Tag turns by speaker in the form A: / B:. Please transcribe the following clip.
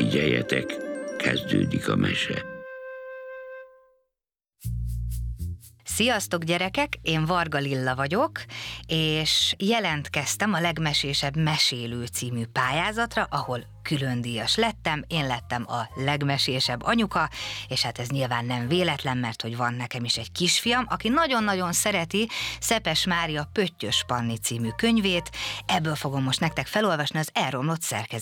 A: Figyeljetek, kezdődik a mese.
B: Sziasztok gyerekek, én Varga Lilla vagyok, és jelentkeztem a Legmesésebb Mesélő című pályázatra, ahol különdíjas lettem, én lettem a legmesésebb anyuka, és hát ez nyilván nem véletlen, mert hogy van nekem is egy kisfiam, aki nagyon-nagyon szereti Szepes Mária Pöttyös Panni című könyvét, ebből fogom most nektek felolvasni az elromlott szerkezetet.